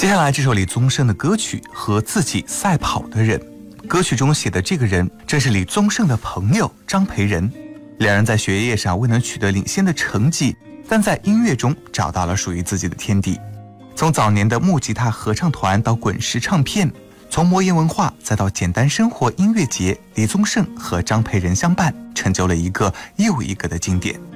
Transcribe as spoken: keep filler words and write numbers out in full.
接下来这首李宗盛的歌曲《和自己赛跑的人》，歌曲中写的这个人正是李宗盛的朋友张培仁。两人在学业上未能取得领先的成绩，但在音乐中找到了属于自己的天地。从早年的木吉他合唱团到滚石唱片，从魔岩文化再到简单生活音乐节，李宗盛和张培仁相伴，成就了一个又一个的经典。